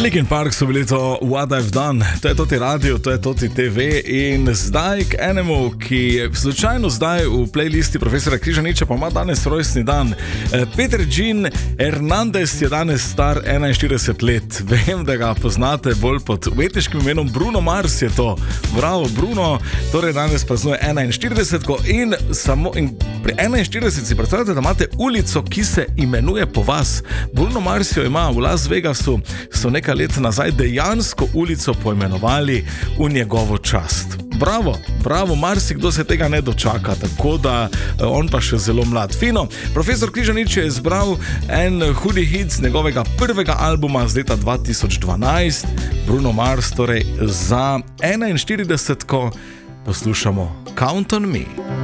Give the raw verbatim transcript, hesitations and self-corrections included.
Linkin Park so bili to What I've Done, to je toti radio, to je toti te ve in zdaj k enemu, ki je slučajno zdaj v playlisti profesora Križaniča, pa ima danes rojstni dan. Peter Jean Hernandez je danes star enainštirideset let. Vem, da ga poznate bolj pod umetniškim imenom Bruno Mars je to. Bravo, Bruno, torej danes praznuje enainštiridesetko in samo in pri enainštirideset si predstavljate, da imate ulico, ki se imenuje po vas. Bruno Mars jo ima v Las Vegasu, so nekaj let nazaj dejansko ulico poimenovali v njegovo čast. Bravo, bravo, marsikdo se tega ne dočaka, tako da on pa še zelo mlad. Fino, profesor Križanič je izbral en hudi hit z njegovega prvega albuma z leta dva tisoč dvanajst, Bruno Mars, torej za enainštiridesetko poslušamo Count on Me.